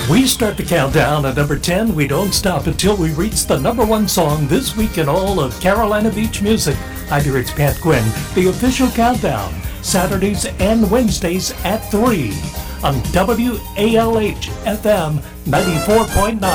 We start the countdown at number 10. We don't stop until we reach the number one song this week in all of Carolina Beach music. Hi there, it's Pat Quinn. The official countdown, Saturdays and Wednesdays at 3 on WALH FM 94.9.